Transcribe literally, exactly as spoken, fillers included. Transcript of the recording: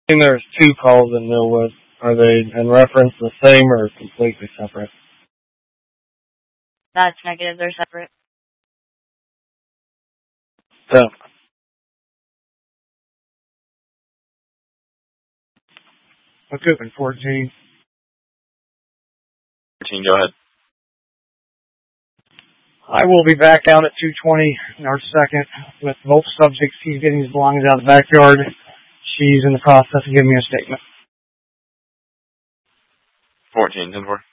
And there's two calls in Millwood. Are they in reference the same or completely separate? That's negative. They're separate. So. What's open, fourteen? fourteen, go ahead. I will be back out at two twenty, March second, with both subjects. He's getting his belongings out of the backyard. She's in the process of giving me a statement. fourteen, ten four.